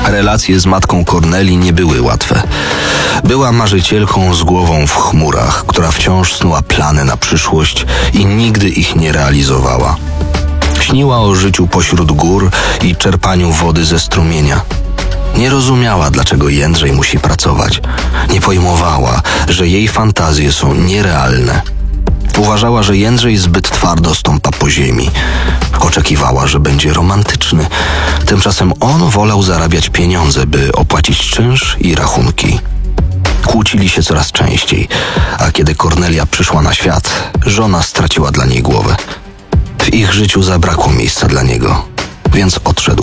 Relacje z matką Kornelii nie były łatwe. Była marzycielką z głową w chmurach, która wciąż snuła plany na przyszłość i nigdy ich nie realizowała. Śniła o życiu pośród gór i czerpaniu wody ze strumienia. Nie rozumiała, dlaczego Jędrzej musi pracować. Nie pojmowała, że jej fantazje są nierealne. Uważała, że Jędrzej zbyt twardo stąpa po ziemi. Oczekiwała, że będzie romantyczny. Tymczasem on wolał zarabiać pieniądze, by opłacić czynsz i rachunki. Kłócili się coraz częściej, a kiedy Kornelia przyszła na świat, żona straciła dla niej głowę. W ich życiu zabrakło miejsca dla niego, więc odszedł.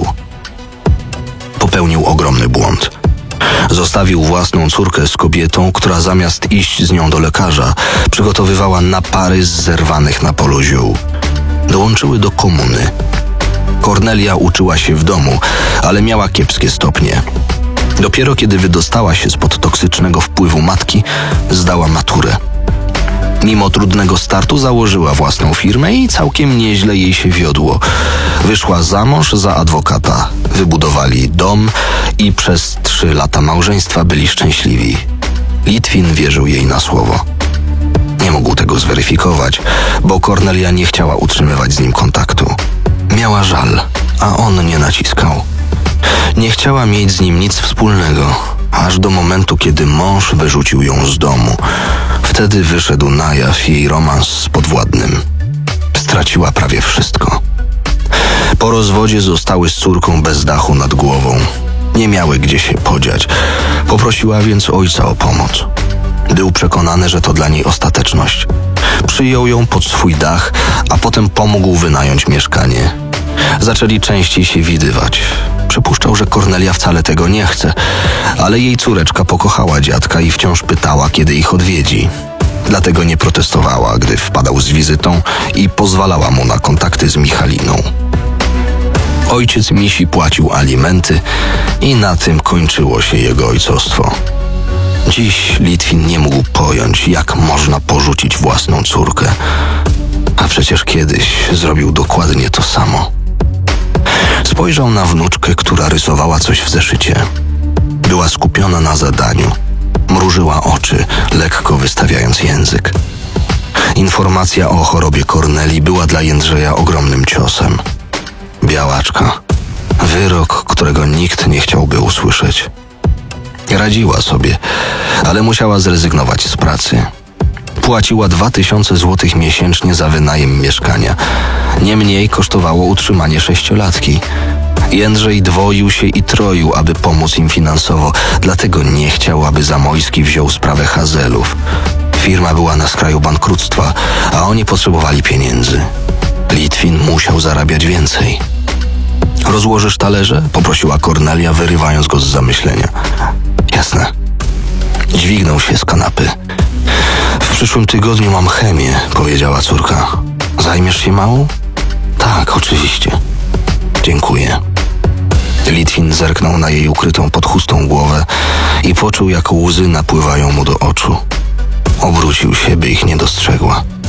Popełnił ogromny błąd. Zostawił własną córkę z kobietą, która zamiast iść z nią do lekarza, przygotowywała napary z zerwanych na polu ziół. Dołączyły do komuny. Kornelia uczyła się w domu, ale miała kiepskie stopnie. Dopiero kiedy wydostała się spod toksycznego wpływu matki, zdała maturę. Mimo trudnego startu założyła własną firmę i całkiem nieźle jej się wiodło. Wyszła za mąż za adwokata, wybudowali dom i przez 3 lata małżeństwa byli szczęśliwi. Litwin wierzył jej na słowo. Nie mógł tego zweryfikować, bo Kornelia nie chciała utrzymywać z nim kontaktu. Miała żal, a on nie naciskał. Nie chciała mieć z nim nic wspólnego, aż do momentu, kiedy mąż wyrzucił ją z domu. Wtedy wyszedł na jaw jej romans z podwładnym. Straciła prawie wszystko. Po rozwodzie zostały z córką bez dachu nad głową. Nie miały gdzie się podziać. Poprosiła więc ojca o pomoc. Był przekonany, że to dla niej ostateczność. Przyjął ją pod swój dach, a potem pomógł wynająć mieszkanie. Zaczęli częściej się widywać. Przypuszczał, że Kornelia wcale tego nie chce, ale jej córeczka pokochała dziadka i wciąż pytała, kiedy ich odwiedzi. Dlatego nie protestowała, gdy wpadał z wizytą i pozwalała mu na kontakty z Michaliną. Ojciec Misi płacił alimenty i na tym kończyło się jego ojcostwo. Dziś Litwin nie mógł pojąć, jak można porzucić własną córkę. A przecież kiedyś zrobił dokładnie to samo. Spojrzał na wnuczkę, która rysowała coś w zeszycie. Była skupiona na zadaniu. Mrużyła oczy, lekko wystawiając język. Informacja o chorobie Kornelii była dla Jędrzeja ogromnym ciosem. Białaczka. Wyrok, którego nikt nie chciałby usłyszeć. Radziła sobie, ale musiała zrezygnować z pracy. Płaciła 2000 złotych miesięcznie za wynajem mieszkania. Nie mniej kosztowało utrzymanie 6-latki. Jędrzej dwoił się i troił, aby pomóc im finansowo, dlatego nie chciał, aby Zamojski wziął sprawę Hazelów. Firma była na skraju bankructwa, a oni potrzebowali pieniędzy. Litwin musiał zarabiać więcej. Rozłożysz talerze? Poprosiła Kornelia, wyrywając go z zamyślenia. Jasne. Dźwignął się z kanapy. W przyszłym tygodniu mam chemię, powiedziała córka. Zajmiesz się małą? Tak, oczywiście. Dziękuję. Litwin zerknął na jej ukrytą pod chustą głowę i poczuł, jak łzy napływają mu do oczu. Obrócił się, by ich nie dostrzegła.